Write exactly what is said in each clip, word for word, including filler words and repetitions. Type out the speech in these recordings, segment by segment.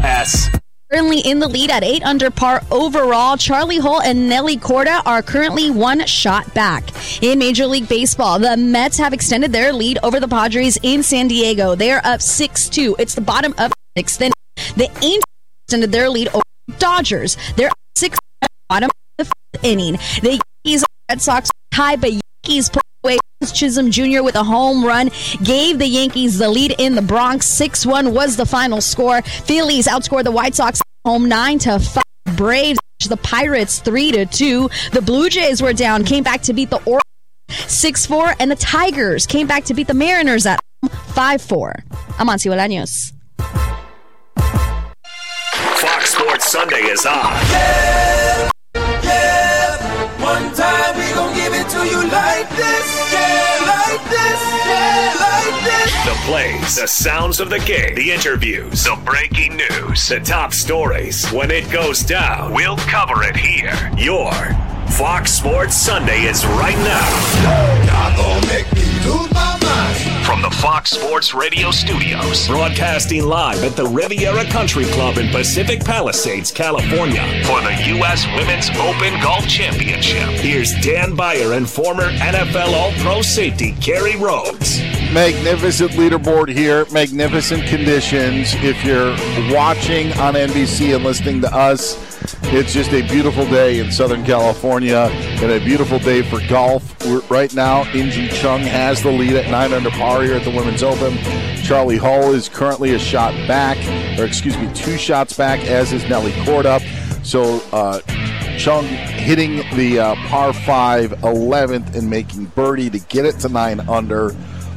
S. Currently in the lead at eight under par overall. Charlie Hull and Nelly Corda are currently one shot back. In Major League Baseball, the Mets have extended their lead over the Padres in San Diego. They are up six two. It's the bottom of the sixth inning. The Angels extended their lead over the Dodgers. They're up six two, bottom of the fifth inning. The Yankees and Red Sox tie, but Yankees pulled away. Chisholm Junior with a home run gave the Yankees the lead in the Bronx. six one was the final score. Phillies outscored the White Sox at home nine to five. Braves the Pirates three to two. The Blue Jays were down, came back to beat the Orioles six four, and the Tigers came back to beat the Mariners at home five four. I'm Ansi Bolaños. Fox Sports Sunday is on. Yeah, yeah. One time we gon' give it to you like this. Yeah, like this. Yeah, like this. The plays, the sounds of the game, the interviews, the breaking news, the top stories. When it goes down, we'll cover it here. Your Fox Sports Sunday is right now. Y'all gon' make me lose my mind. From the Fox Sports Radio studios, broadcasting live at the Riviera Country Club in Pacific Palisades, California, for the U S Women's Open Golf Championship. Here's Dan Beyer and former N F L All-Pro safety Kerry Rhodes. Magnificent leaderboard here, magnificent conditions. If you're watching on N B C and listening to us, it's just a beautiful day in Southern California and a beautiful day for golf. We're, right now, In-Gee Chung has the lead at nine under par here at the Women's Open. Charlie Hull is currently a shot back, or excuse me, two shots back, as is Nelly Corda. So uh, Chung hitting the uh, par five eleventh and making birdie to get it to nine under.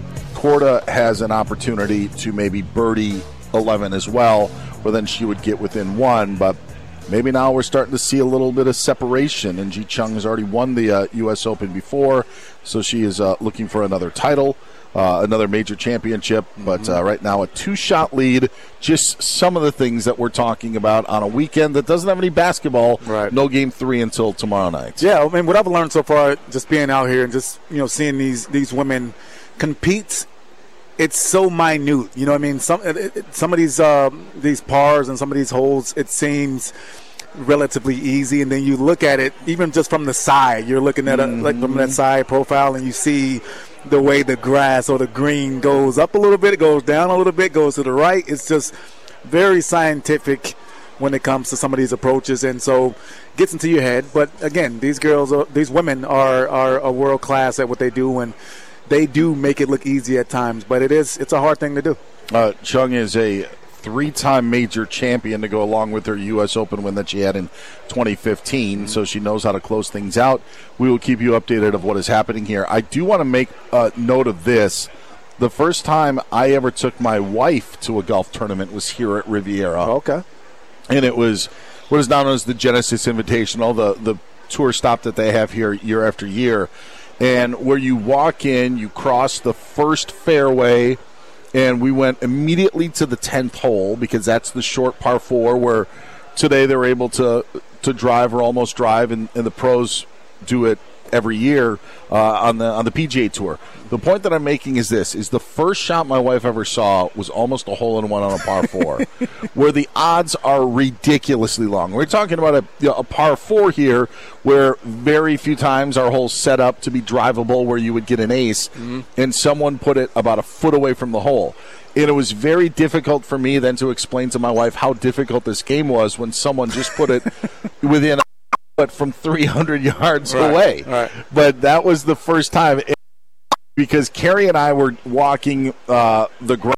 Corda has an opportunity to maybe birdie eleven as well, where then she would get within one, but maybe now we're starting to see a little bit of separation. And In-Gee Chung has already won the uh, U S Open before, so she is uh, looking for another title, uh, another major championship. But uh, right now a two-shot lead, just some of the things that we're talking about on a weekend that doesn't have any basketball. Right. No game three until tomorrow night. Yeah, I mean, what I've learned so far, just being out here and just, you know, seeing these, these women compete, it's so minute, you know what I mean? Some it, it, some of these um, these pars and some of these holes, it seems relatively easy, and then you look at it, even just from the side, you're looking at mm-hmm. it like from that side profile, and you see the way the grass or the green goes up a little bit, it goes down a little bit, goes to the right. It's just very scientific when it comes to some of these approaches, and so gets into your head. But again, these girls, are, these women are are a world class at what they do, and they do make it look easy at times, but it is it's a hard thing to do. Uh, Chung is a three-time major champion to go along with her U S Open win that she had in twenty fifteen, mm-hmm. so she knows how to close things out. We will keep you updated of what is happening here. I do want to make a note of this. The first time I ever took my wife to a golf tournament was here at Riviera. Okay. And it was what is known as the Genesis Invitational, the, the tour stop that they have here year after year. And where you walk in, you cross the first fairway, and we went immediately to the tenth hole because that's the short par four where today they're able to to drive or almost drive, and, and the pros do it every year uh, on the on the P G A Tour. The point that I'm making is this, is the first shot my wife ever saw was almost a hole-in-one on a par four, where the odds are ridiculously long. We're talking about a, you know, a par four here where very few times our hole's set up to be drivable where you would get an ace, mm-hmm. and someone put it about a foot away from the hole. And it was very difficult for me then to explain to my wife how difficult this game was when someone just put it within a foot from three hundred yards right, away. Right. But that was the first time. Because Kerry and I were walking uh, the ground